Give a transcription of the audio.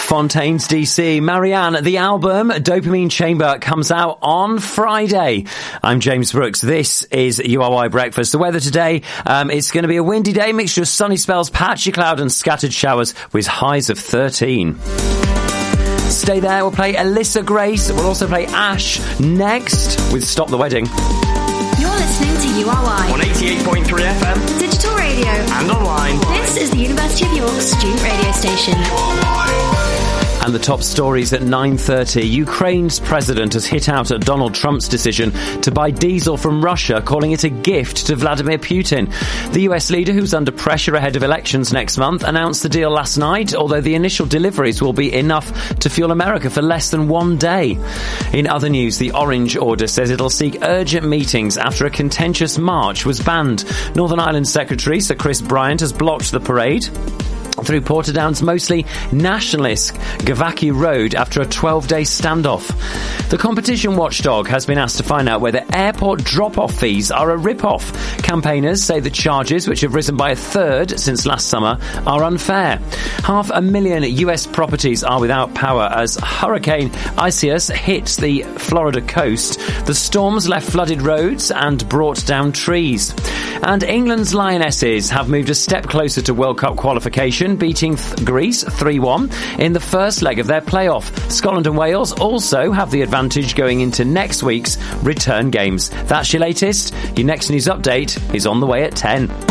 Fontaines DC. Marianne, the album Dopamine Chamber comes out on Friday. I'm James Brooks. This is URY Breakfast. The weather today, it's going to be a windy day, mixture of sunny spells, patchy cloud and scattered showers with highs of 13. Stay there. We'll play Alyssa Grace. We'll also play Ash next with Stop the Wedding. You're listening to URY on 88.3 FM, digital radio, and online. This is the University of York student radio station. And the top stories at 9:30. Ukraine's president has hit out at Donald Trump's decision to buy diesel from Russia, calling it a gift to Vladimir Putin. The US leader, who's under pressure ahead of elections next month, announced the deal last night, although the initial deliveries will be enough to fuel America for less than 1 day. In other news, the Orange Order says it'll seek urgent meetings after a contentious march was banned. Northern Ireland Secretary Sir Chris Bryant has blocked the parade through Portadown's mostly nationalist Gavaki Road after a 12-day standoff. The competition watchdog has been asked to find out whether airport drop-off fees are a rip-off. Campaigners say the charges, which have risen by a third since last summer, are unfair. 500,000 US properties are without power as Hurricane Isaias hits the Florida coast. The storms left flooded roads and brought down trees. And England's Lionesses have moved a step closer to World Cup qualification, beating Greece 3-1 in the first leg of their playoff. Scotland and Wales also have the advantage going into next week's return games. That's your latest. Your next news update is on the way at 10.